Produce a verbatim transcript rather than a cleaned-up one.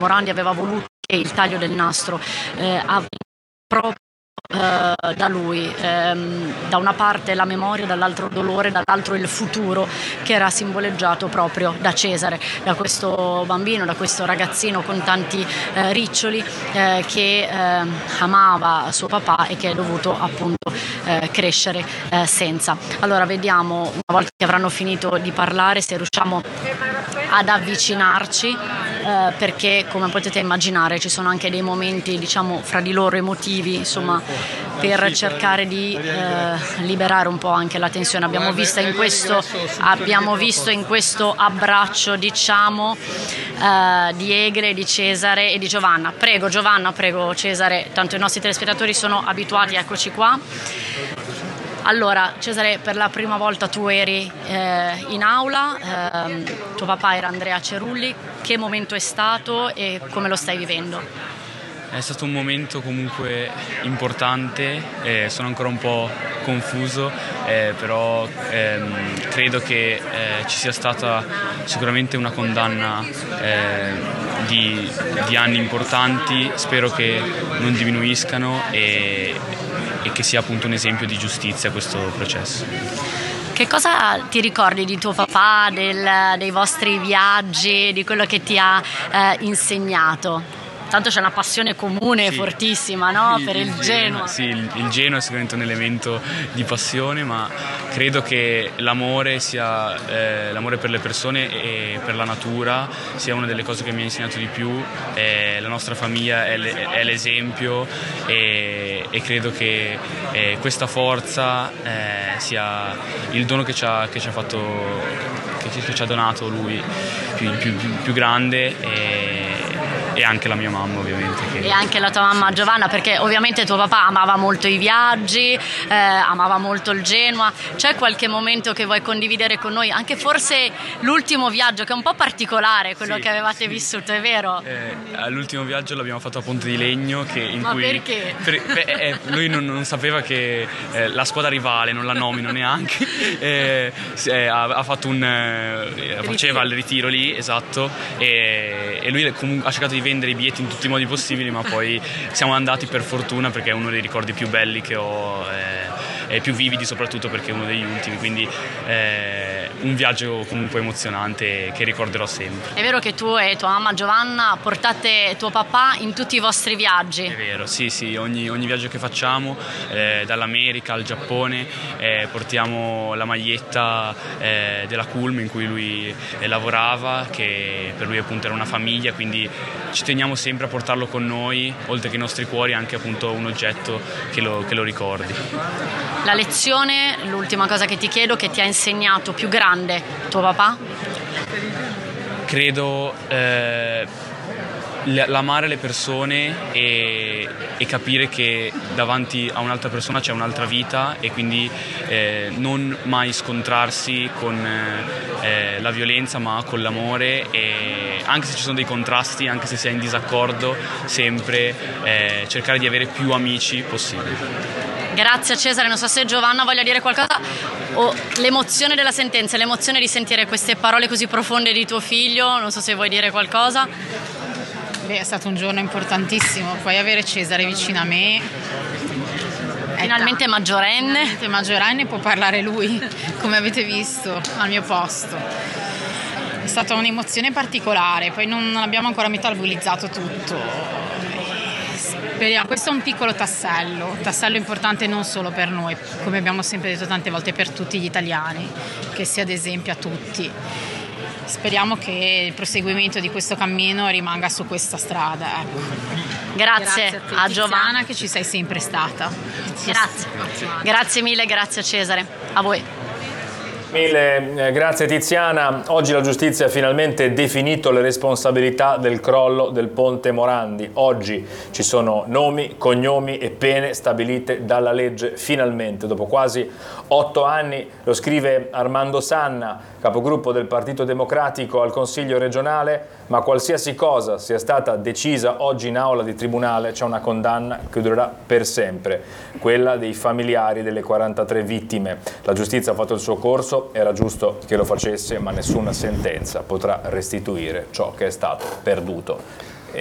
Morandi aveva voluto che il taglio del nastro eh, proprio Uh, da lui, um, da una parte la memoria, dall'altro il dolore, dall'altro il futuro, che era simboleggiato proprio da Cesare, da questo bambino, da questo ragazzino con tanti uh, riccioli uh, che uh, amava suo papà e che è dovuto appunto uh, crescere uh, senza. Allora vediamo, una volta che avranno finito di parlare, se riusciamo ad avvicinarci, uh, perché come potete immaginare ci sono anche dei momenti, diciamo, fra di loro emotivi, insomma, per cercare di eh, liberare un po' anche la tensione. Abbiamo visto in questo, abbiamo visto in questo abbraccio, diciamo, eh, di Egle, di Cesare e di Giovanna. Prego Giovanna, prego Cesare, tanto i nostri telespettatori sono abituati, eccoci qua. Allora Cesare, per la prima volta tu eri eh, in aula, eh, tuo papà era Andrea Cerulli, che momento è stato e come lo stai vivendo? È stato un momento comunque importante, eh, sono ancora un po' confuso, eh, però ehm, credo che eh, ci sia stata sicuramente una condanna eh, di, di anni importanti, spero che non diminuiscano e, e che sia appunto un esempio di giustizia questo processo. Che cosa ti ricordi di tuo papà, del, dei vostri viaggi, di quello che ti ha eh, insegnato? Tanto c'è una passione comune, sì, fortissima, no? Il, per il, il Genoa. Sì, il, il Genoa è sicuramente un elemento di passione, ma credo che l'amore sia eh, l'amore per le persone e per la natura sia una delle cose che mi ha insegnato di più. Eh, la nostra famiglia è, le, è l'esempio e, e credo che eh, questa forza eh, sia il dono che ci ha, che ci ha fatto, che, che ci ha donato lui, più, più, più, più grande. E, e anche la mia mamma ovviamente che... e anche la tua mamma Giovanna, perché ovviamente tuo papà amava molto i viaggi, eh, amava molto il Genoa. C'è qualche momento che vuoi condividere con noi, anche forse l'ultimo viaggio che è un po' particolare, quello sì, che avevate sì. vissuto, è vero? Eh, l'ultimo viaggio l'abbiamo fatto a Ponte di Legno, che in ma cui perché? Per, beh, eh, lui non, non sapeva che eh, la squadra rivale, non la nomino neanche, eh, eh, ha, ha fatto un eh, faceva il ritiro lì, esatto, e, e lui comunque ha cercato di vendere i biglietti in tutti i modi possibili, ma poi siamo andati per fortuna perché è uno dei ricordi più belli che ho eh, e più vividi, soprattutto perché è uno degli ultimi, quindi eh, un viaggio comunque emozionante che ricorderò sempre. È vero che tu e tua mamma Giovanna portate tuo papà in tutti i vostri viaggi? È vero, sì sì, ogni, ogni viaggio che facciamo, eh, dall'America al Giappone, eh, portiamo la maglietta eh, della Culm in cui lui eh, lavorava, che per lui appunto era una famiglia, quindi ci teniamo sempre a portarlo con noi, oltre che i nostri cuori anche appunto un oggetto che lo, che lo ricordi. La lezione, l'ultima cosa che ti chiedo, che ti ha insegnato più grande tuo papà? Credo eh, l'amare le persone e, e capire che davanti a un'altra persona c'è un'altra vita e quindi eh, non mai scontrarsi con eh, la violenza ma con l'amore, e anche se ci sono dei contrasti, anche se si è in disaccordo, sempre eh, cercare di avere più amici possibile. Grazie Cesare, non so se Giovanna voglia dire qualcosa. Oh, l'emozione della sentenza, l'emozione di sentire queste parole così profonde di tuo figlio, non so se vuoi dire qualcosa. Beh, è stato un giorno importantissimo, poi avere Cesare vicino a me. Finalmente maggiorenne. Finalmente maggiorenne, può parlare lui, come avete visto, al mio posto. È stata un'emozione particolare, poi non abbiamo ancora metabolizzato tutto. Questo è un piccolo tassello, tassello importante non solo per noi, come abbiamo sempre detto tante volte, per tutti gli italiani, che sia ad esempio a tutti. Speriamo che il proseguimento di questo cammino rimanga su questa strada. Ecco. Grazie, grazie a, te, a Giovanna, Tiziana, che ci sei sempre stata. Grazie, grazie mille, grazie a Cesare, a voi. Mille eh, grazie Tiziana. Oggi la giustizia ha finalmente definito le responsabilità del crollo del ponte Morandi. Oggi ci sono nomi, cognomi e pene stabilite dalla legge, finalmente, dopo quasi otto anni. Lo scrive Armando Sanna, capogruppo del Partito Democratico al Consiglio regionale. Ma qualsiasi cosa sia stata decisa oggi in aula di tribunale, c'è una condanna che durerà per sempre, quella dei familiari delle quarantatré vittime. La giustizia ha fatto il suo corso, era giusto che lo facesse, ma nessuna sentenza potrà restituire ciò che è stato perduto.